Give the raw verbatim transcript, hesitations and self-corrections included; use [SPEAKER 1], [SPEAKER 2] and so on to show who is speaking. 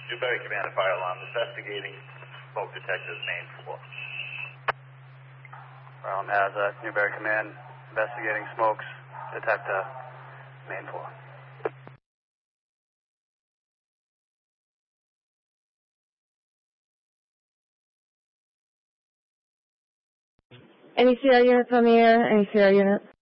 [SPEAKER 1] Newberry Command, fire alarm, investigating smoke detectors, main floor.
[SPEAKER 2] Fire alarm Hazard, Newberry Command, investigating smokes detector, main floor.
[SPEAKER 3] Any C R units on the air? Any C R units?